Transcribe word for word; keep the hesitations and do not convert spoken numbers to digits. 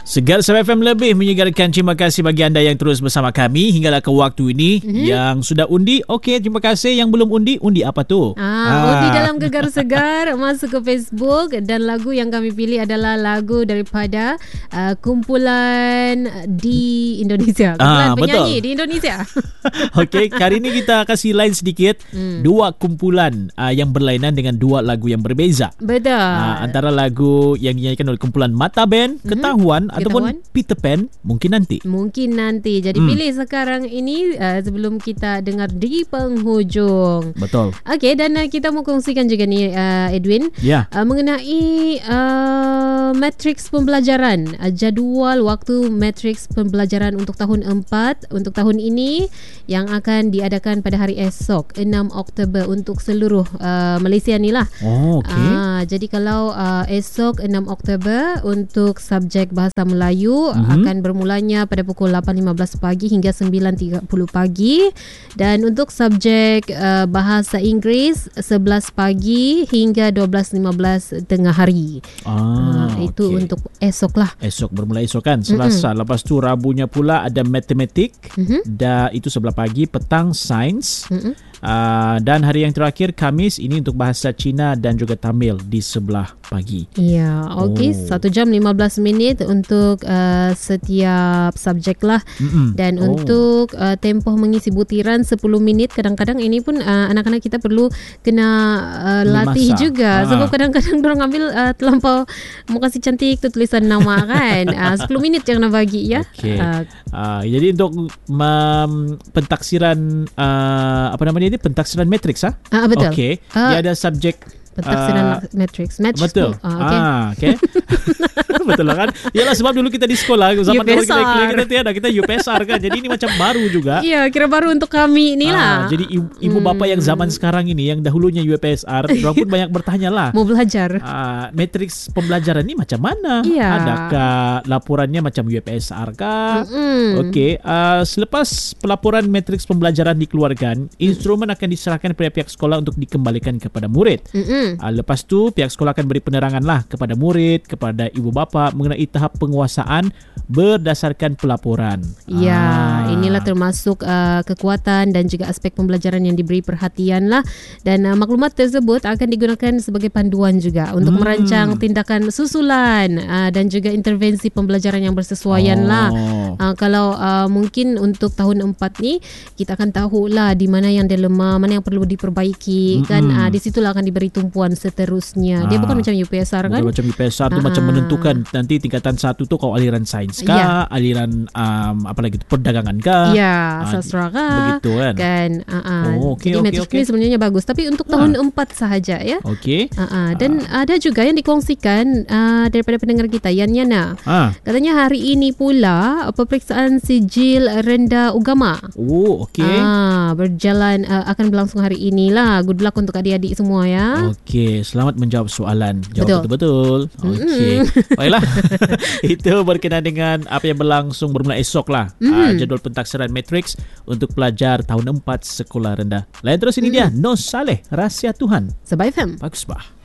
Segar Sabah F M lebih menyegarkan. Terima kasih bagi anda yang terus bersama kami hinggalah ke waktu ini. Mm-hmm. Yang sudah undi, okey, terima kasih. Yang belum undi, undi apa tu? Ah, ah. Undi dalam Gegar Segar. Masuk ke Facebook. Dan lagu yang kami pilih adalah lagu daripada uh, kumpulan di Indonesia. Kumpulan ah, penyanyi betul. Di Indonesia. Okey, kali ini kita kasih lain sedikit. Hmm. Dua kumpulan uh, yang berlainan dengan dua lagu yang berbeza. Betul. Uh, antara lagu yang dinyanyikan oleh kumpulan Mata Band, mm-hmm. Ketahuan, ataupun Peter Pan, mungkin nanti. Mungkin nanti. Jadi hmm. pilih sekarang ini uh, sebelum kita dengar di penghujung. Betul. Okey, dan uh, kita mau kongsikan juga ni uh, Edwin. Ya. Uh, mengenai uh, matriks pembelajaran. Uh, jadual waktu matriks pembelajaran untuk tahun empat, untuk tahun ini yang akan diadakan pada hari esok, enam Oktober untuk seluruh uh, Malaysia ni lah. Oh, okey. Uh, jadi kalau uh, esok enam Oktober untuk subjek Bahasa Melayu mm-hmm. akan bermulanya pada pukul lapan lima belas pagi hingga sembilan tiga puluh pagi, dan untuk subjek uh, Bahasa Inggeris sebelas pagi hingga dua belas lima belas tengah hari. Ah, uh, itu okay. untuk esok lah. Esok bermula esok kan, Selasa. Mm-hmm. Lepas tu Rabunya pula ada matematik. Mm-hmm. Dan itu sebelah pagi, petang sains. Mm-hmm. Uh, dan hari yang terakhir Khamis ini untuk bahasa Cina dan juga Tamil di sebelah pagi. Ya, okey. Oh. Satu jam lima belas minit untuk uh, setiap subjek lah. Mm-mm. Dan oh. untuk uh, tempoh mengisi butiran sepuluh minit. Kadang-kadang ini pun uh, anak-anak kita perlu kena uh, latih Masa. juga. Ha. Sebab kadang-kadang diorang ambil uh, terlampau mau kasih cantik tu tulisan nama kan. uh, sepuluh minit jangan bagi ya. Okay. Uh, uh, jadi untuk um, pentaksiran uh, apa namanya ini pentaksiran matriks ah? Ah, betul. Okey. Uh, Dia ada subjek pentaksiran uh, matriks. Match betul. Ah, okey. Ah, okay. Betul lah kan. Yalah, sebab dulu kita di sekolah zaman kita kita tiada, kita U P S R kan. Jadi ini macam baru juga. Ya, kira baru untuk kami ni lah. Ah, jadi ibu, ibu bapa hmm. yang zaman sekarang ini, yang dahulunya U P S R, orang pun banyak bertanya lah. Mau belajar. Ah, matriks pembelajaran ni macam mana? Ya. Adakah laporannya macam U P S R kah? Mm-hmm. Okey. Uh, selepas pelaporan matriks pembelajaran dikeluarkan, instrumen akan diserahkan kepada pihak sekolah untuk dikembalikan kepada murid. Mm-hmm. Uh, lepas tu pihak sekolah akan beri penerangan lah kepada murid, kepada ibu bapa mengenai tahap penguasaan berdasarkan pelaporan. Ya, ah. inilah termasuk uh, kekuatan dan juga aspek pembelajaran yang diberi perhatian lah. Dan uh, maklumat tersebut akan digunakan sebagai panduan juga untuk hmm. merancang tindakan susulan uh, dan juga intervensi pembelajaran yang bersesuaian oh. lah. Uh, kalau uh, mungkin untuk tahun empat ni kita akan tahulah di mana yang dia lemah, mana yang perlu diperbaiki. Hmm. Kan uh, di situlah akan diberi tumpuan seterusnya. Dia ah. bukan macam U P S R kan? Bukan macam U P S R tu ah. macam menentukan nanti tingkatan satu tu kau aliran sains kah, ya. aliran um, apa lagi tu, perdagangan kah, ya, sastra kah, begitu kan. Kan uh-uh. Oh, okay, jadi okay, matrik okay. ni sebenarnya bagus, tapi untuk tahun empat sahaja ya. Okey. Uh-uh. Dan uh. ada juga yang dikongsikan uh, daripada pendengar kita, Yan Yana. Uh. Katanya hari ini pula peperiksaan sijil rendah agama. Oh, okey. Uh, berjalan uh, akan berlangsung hari inilah. Good luck untuk adik-adik semua ya. Okey, selamat menjawab soalan. Jawab betul-betul. Okey. Baiklah. Itu berkenaan dengan apa yang berlangsung bermula esok lah. Mm. Uh, jadual pentaksiran matriks untuk pelajar tahun empat sekolah rendah. Lain terus ini mm. dia Nos Saleh, Rahsia Tuhan. Sabah F M. Bagus bah.